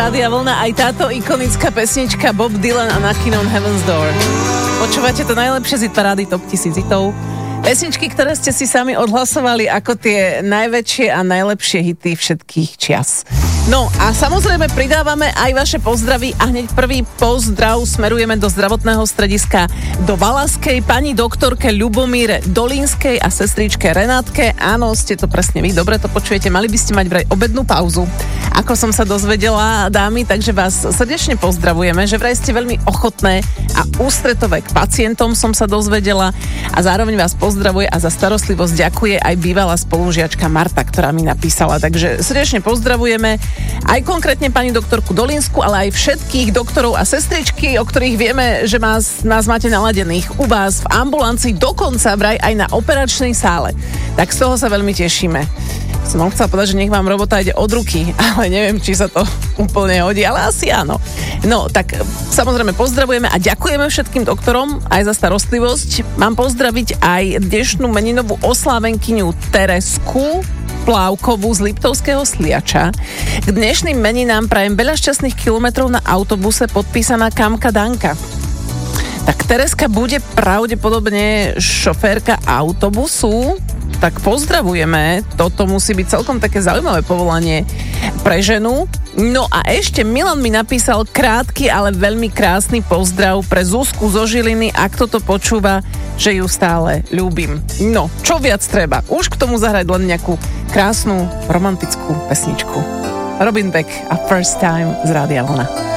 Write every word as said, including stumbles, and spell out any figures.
Rádia Vlna aj táto ikonická pesnička Bob Dylan a Knocking on Heaven's Door. Počúvate to najlepšie z hit parády Top tisíc hitov. Pesničky, ktoré ste si sami odhlasovali ako tie najväčšie a najlepšie hity všetkých čias. No a samozrejme pridávame aj vaše pozdravy a hneď prvý pozdrav smerujeme do zdravotného strediska do Valaskej, pani doktorke Ľubomíre Dolínskej a sestričke Renátke. Áno, ste to presne vy, dobre to počujete, mali by ste mať vraj obednú pauzu. Ako som sa dozvedela, dámy, takže vás srdečne pozdravujeme, že vraj ste veľmi ochotné a ústretové k pacientom, som sa dozvedela, a zároveň vás pozdravuje a za starostlivosť ďakuje aj bývalá spolužiačka Marta, ktorá mi napísala. Takže srdečne pozdravujeme aj konkrétne pani doktorku Dolínsku, ale aj všetkých doktorov a sestričky, o ktorých vieme, že vás, nás máte naladených u vás v ambulancii, dokonca vraj aj na operačnej sále. Tak z toho sa veľmi tešíme. Som vám chcela povedať, že nech vám robota ide od ruky, ale neviem, či sa to úplne hodí, ale asi áno. No, tak samozrejme pozdravujeme a ďakujeme všetkým doktorom aj za starostlivosť. Mám pozdraviť aj dnešnú meninovú oslávenkyňu Teresku Plávkovú z Liptovského Sliača. K dnešným meninám prajem veľa šťastných kilometrov na autobuse, podpísaná Kamka Danka. Tak Tereska bude pravdepodobne šoférka autobusu, tak pozdravujeme, toto musí byť celkom také zaujímavé povolanie pre ženu. No a ešte Milan mi napísal krátky, ale veľmi krásny pozdrav pre Zuzku zo Žiliny, ak toto počúva, že ju stále ľúbim. No, čo viac treba? Už k tomu zahrať len nejakú krásnu romantickú pesničku. Robin Beck a First Time z Rádia Vlna.